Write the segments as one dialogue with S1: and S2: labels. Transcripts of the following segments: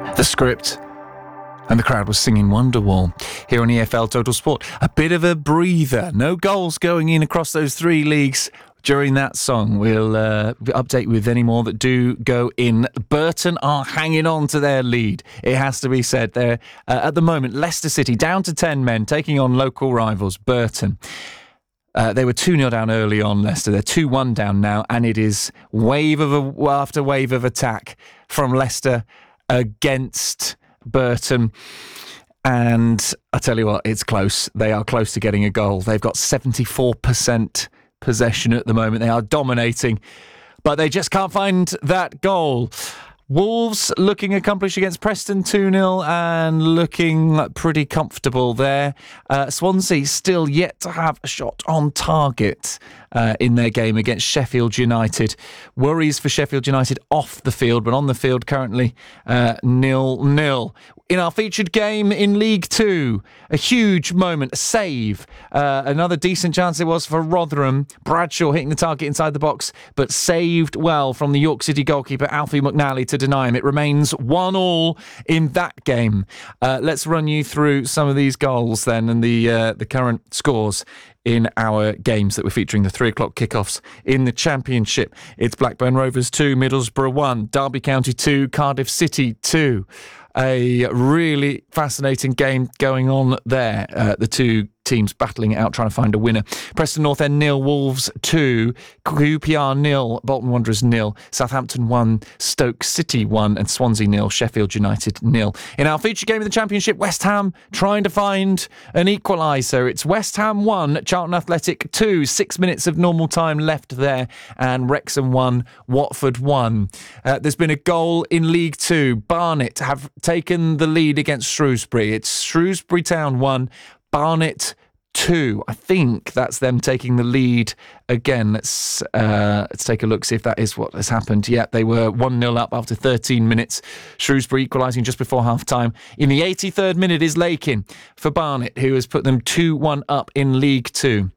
S1: The Script, and the crowd was singing Wonderwall here on EFL Total Sport. A bit of a breather. No goals going in across those three leagues during that song. We'll update you with any more that do go in. Burton are hanging on to their lead. It has to be said. They're, at the moment, Leicester City down to 10 men, taking on local rivals, Burton. They were 2-0 down early on, Leicester. They're 2-1 down now, and it is wave after wave of attack from Leicester against Burton. And I tell you what, it's close. They are close to getting a goal. They've got 74% possession at the moment. They are dominating, but they just can't find that goal. Wolves looking accomplished against Preston 2-0 and looking pretty comfortable there. Swansea still yet to have a shot on target in their game against Sheffield United. Worries for Sheffield United off the field, but on the field currently 0-0. In our featured game in League Two, a huge moment, a save. Another decent chance it was for Rotherham. Bradshaw hitting the target inside the box, but saved well from the York City goalkeeper Alfie McNally to deny him. It remains 1-1 in that game. Let's run you through some of these goals then and the current scores in our games that we're featuring, the 3 o'clock kickoffs in the Championship. It's Blackburn Rovers 2, Middlesbrough 1, Derby County 2, Cardiff City 2. A really fascinating game going on there. The two teams battling it out, trying to find a winner. Preston North End 0, Wolves 2, QPR 0, Bolton Wanderers 0, Southampton 1, Stoke City 1, and Swansea 0, Sheffield United 0. In our feature game of the Championship, West Ham trying to find an equaliser. It's West Ham 1, Charlton Athletic 2, 6 minutes of normal time left there, and Wrexham 1, Watford 1. There's been a goal in League 2. Barnet have taken the lead against Shrewsbury. It's Shrewsbury Town 1, Barnet 2. I think that's them taking the lead again. Let's take a look, see if that is what has happened. Yeah, they were 1-0 up after 13 minutes. Shrewsbury equalising just before half-time. In the 83rd minute is Lakin for Barnet, who has put them 2-1 up in League 2.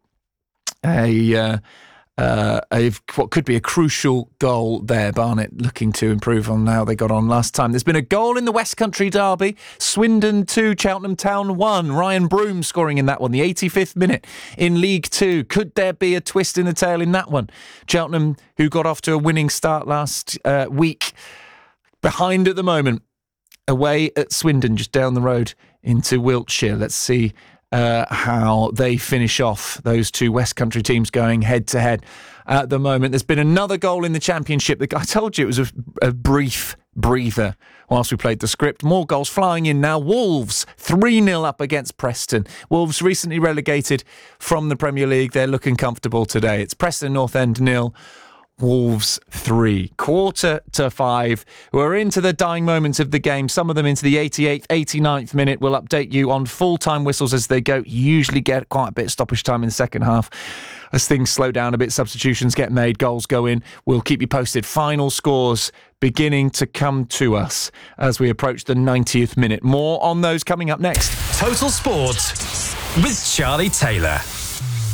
S1: What could be a crucial goal there. Barnet looking to improve on how they got on last time. There's been a goal in the West Country derby. Swindon 2, Cheltenham Town 1. Ryan Broom scoring in that one, the 85th minute in League 2. Could there be a twist in the tail in that one? Cheltenham, who got off to a winning start last week, behind at the moment, away at Swindon, just down the road into Wiltshire. Let's see how they finish off, those two West Country teams going head-to-head at the moment. There's been another goal in the Championship. I told you it was a brief breather whilst we played the script. More goals flying in now. Wolves 3-0 up against Preston. Wolves recently relegated from the Premier League. They're looking comfortable today. It's Preston North End 0, Wolves 3. 4:45. We're into the dying moments of the game, some of them into the 88th, 89th minute. We'll update you on full-time whistles as they go. You usually get quite a bit of stoppage time in the second half. As things slow down a bit, substitutions get made, goals go in. We'll keep you posted. Final scores beginning to come to us as we approach the 90th minute. More on those coming up next.
S2: Total Sport with Charlie Taylor.